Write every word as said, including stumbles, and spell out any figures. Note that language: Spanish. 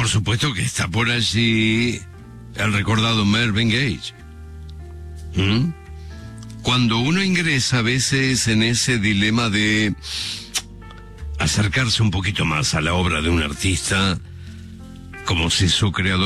por supuesto que está por allí el recordado Marvin Gaye. ¿Mm? Cuando uno ingresa a veces en ese dilema de acercarse un poquito más a la obra de un artista, como si su creador